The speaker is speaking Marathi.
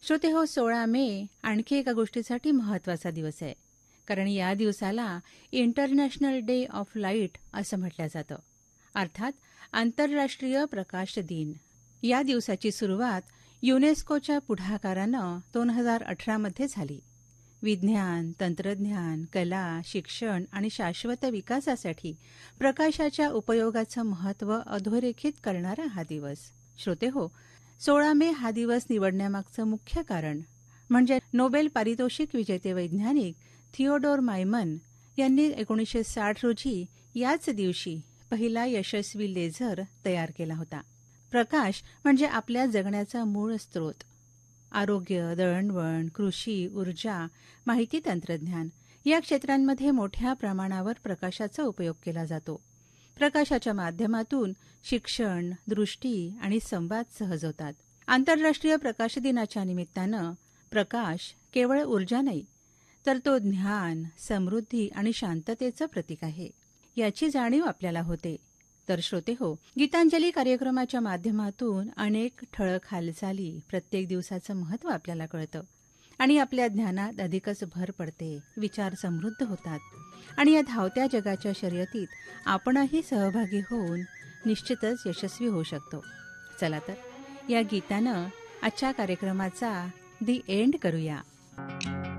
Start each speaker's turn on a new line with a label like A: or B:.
A: श्रोतेहो, 16 मे आणखी एका गोष्टीसाठी महत्त्वाचा दिवस आहे. कारण या दिवसाला इंटरनॅशनल डे ऑफ लाईट असं म्हटलं जातं, अर्थात आंतरराष्ट्रीय प्रकाश दिन. या दिवसाची सुरुवात युनेस्कोच्या पुढाकारानं 2018 मध्ये झाली. विज्ञान, तंत्रज्ञान, कला, शिक्षण आणि शाश्वत विकासासाठी प्रकाशाच्या उपयोगाचं महत्त्व अधोरेखित करणारा हा दिवस. श्रोतेहो, 16 मे हा दिवस निवडण्यामागचं मुख्य कारण म्हणजे नोबेल पारितोषिक विजेते वैज्ञानिक थिओडोर मायमन यांनी 1960 रोजी याच दिवशी पहिला यशस्वी लेझर तयार केला होता. प्रकाश म्हणजे आपल्या जगण्याचा मूळ स्रोत. आरोग्य, दळणवळण, कृषी, ऊर्जा, माहिती तंत्रज्ञान या क्षेत्रांमध्ये मोठ्या प्रमाणावर प्रकाशाचा उपयोग केला जातो. प्रकाशाच्या माध्यमातून शिक्षण, दृष्टी आणि संवाद सहज होतात. आंतरराष्ट्रीय प्रकाश दिनाच्या निमित्तानं प्रकाश केवळ ऊर्जा नाही, तर तो ज्ञान, समृद्धी आणि शांततेचं प्रतीक आहे, याची जाणीव आपल्याला होते. तर श्रोतेहो, गीतांजली कार्यक्रमाच्या माध्यमातून अनेक ठळक हालचाली, प्रत्येक दिवसाचं महत्त्व आपल्याला कळतं आणि आपल्या ज्ञानात अधिकच भर पडते, विचार समृद्ध होतात आणि या धावत्या जगाच्या शर्यतीत आपणही सहभागी होऊन निश्चितच यशस्वी होऊ शकतो. चला तर या गीतानं आजच्या कार्यक्रमाचा दी एंड करूया.